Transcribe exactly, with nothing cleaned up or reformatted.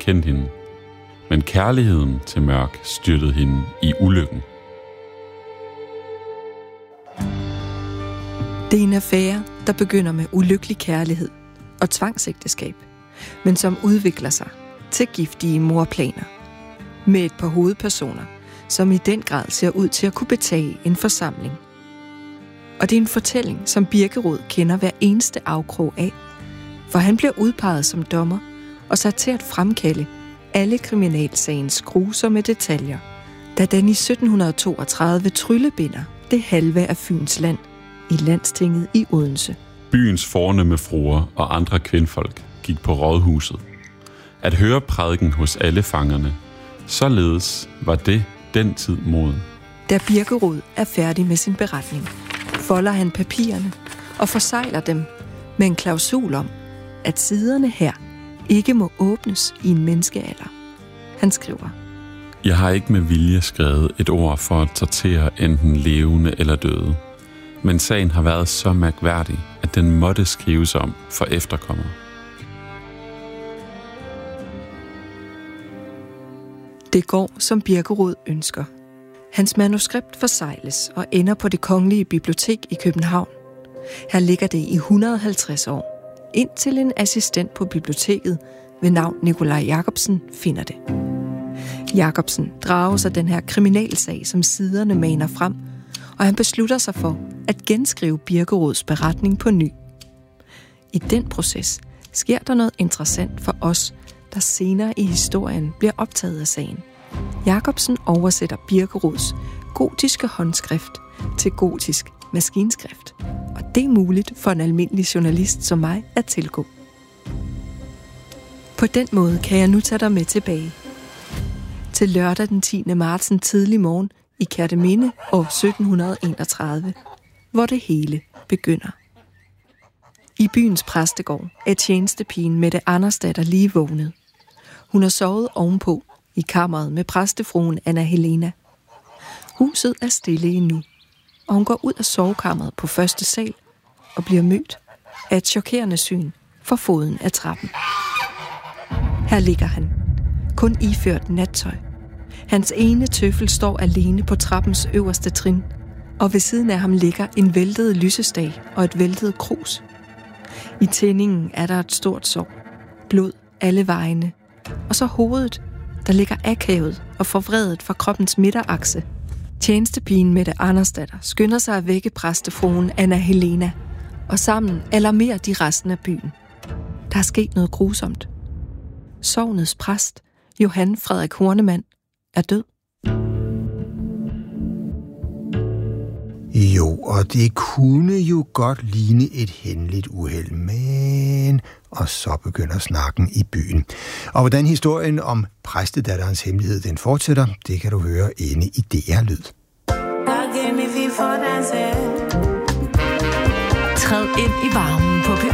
kendt hende. Men kærligheden til Mørk styrtede hende i ulykken. Det er en affære, der begynder med ulykkelig kærlighed og tvangsægteskab, men som udvikler sig til giftige mordplaner. Med et par hovedpersoner, som i den grad ser ud til at kunne betage en forsamling. Og det er en fortælling, som Birkerød kender hver eneste afkrog af, for han bliver udpeget som dommer og sat til at fremkalde alle kriminalsagens grusomme detaljer, da den i sytten toogtredive tryllebinder det halve af Fyns land i Landstinget i Odense. Byens fornemme fruer og andre kvindfolk gik på rådhuset. At høre prædiken hos alle fangerne, således var det den tid moden. Da Birkerød er færdig med sin beretning, folder han papirerne og forsegler dem med en klausul om, at siderne her ikke må åbnes i en menneskealder. Han skriver: Jeg har ikke med vilje skrevet et ord for at tortere enten levende eller døde, men sagen har været så mærkværdig, at den måtte skrives om for efterkommere. Det går, som Birkerød ønsker. Hans manuskript forsegles og ender på Det Kongelige Bibliotek i København. Her ligger det i et hundrede og halvtreds år, indtil en assistent på biblioteket ved navn Nikolaj Jacobsen finder det. Jacobsen drager sig den her kriminalsag, som siderne maner frem, og han beslutter sig for at genskrive Birkerøds beretning på ny. I den proces sker der noget interessant for os, der senere i historien bliver optaget af sagen. Jacobsen oversætter Birkerøds gotiske håndskrift til gotisk maskinskrift, og det er muligt for en almindelig journalist som mig at tilgå. På den måde kan jeg nu tage dig med tilbage til lørdag den tiende marts en tidlig morgen i Kerteminde år sytten enogtredive, hvor det hele begynder. I byens præstegård er tjenestepigen Mette Andersdatter lige vågnet. Hun har sovet ovenpå i kammeret med præstefruen Anna Helena. Huset er stille endnu, og hun går ud af sovekammeret på første sal og bliver mødt af et chokerende syn for foden af trappen. Her ligger han, kun iført nattøj. Hans ene tøffel står alene på trappens øverste trin, og ved siden af ham ligger en væltet lysestage og et væltet krus. I tændingen er der et stort sår, blod alle vejene, og så hovedet, der ligger akavet og forvredet fra kroppens midterakse. Tjenestepigen Mette Andersdatter skynder sig at vække præstefruen Anna Helena, og sammen alarmerer de resten af byen. Der er sket noget grusomt. Sognets præst, Johan Frederik Hornemann, er død. Jo, og det kunne jo godt ligne et hændeligt uheld, men... Og så begynder snakken i byen. Og hvordan historien om præstedatterens hemmelighed den fortsætter, det kan du høre inde i D R Lyd. Træd ind i varmen på